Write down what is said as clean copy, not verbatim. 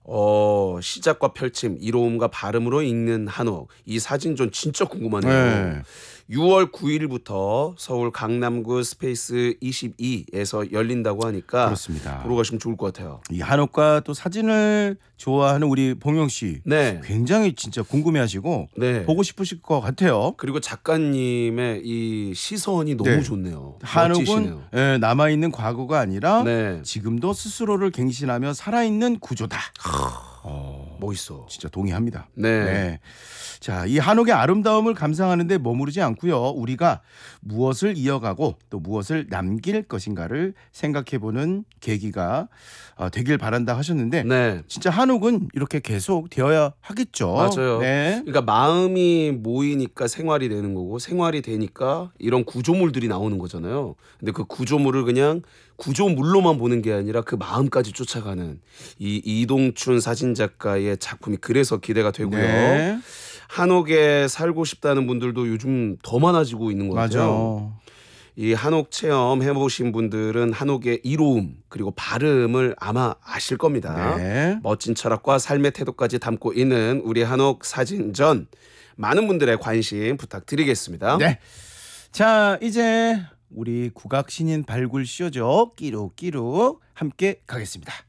시작과 펼침, 이로움과 발음으로 읽는 한옥. 이 사진전 진짜 궁금하네요. 네. 6월 9일부터 서울 강남구 스페이스 22에서 열린다고 하니까 그렇습니다. 보러 가시면 좋을 것 같아요. 이 한옥과 또 사진을 좋아하는 우리 봉영 씨 네. 굉장히 진짜 궁금해하시고 네. 보고 싶으실 것 같아요. 그리고 작가님의 이 시선이 너무 네. 좋네요. 한옥은 멋지시네요. 남아있는 과거가 아니라 네. 지금도 스스로를 갱신하며 살아있는 구조다. 멋있어. 진짜 동의합니다. 네. 자, 이 한옥의 아름다움을 감상하는데 머무르지 않고요. 우리가 무엇을 이어가고 또 무엇을 남길 것인가를 생각해보는 계기가 되길 바란다 하셨는데 네. 진짜 한옥은 이렇게 계속 되어야 하겠죠. 맞아요. 네. 그러니까 마음이 모이니까 생활이 되는 거고 생활이 되니까 이런 구조물들이 나오는 거잖아요. 근데 그 구조물을 그냥 구조물로만 보는 게 아니라 그 마음까지 쫓아가는 이 이동춘 사진작가의 작품이 그래서 기대가 되고요. 네. 한옥에 살고 싶다는 분들도 요즘 더 많아지고 있는 것 같아요. 맞아. 이 한옥 체험 해보신 분들은 한옥의 이로움 그리고 발음을 아마 아실 겁니다. 네. 멋진 철학과 삶의 태도까지 담고 있는 우리 한옥 사진전 많은 분들의 관심 부탁드리겠습니다. 네. 자, 이제 우리 국악 신인 발굴 쇼죠. 끼룩끼룩 함께 가겠습니다.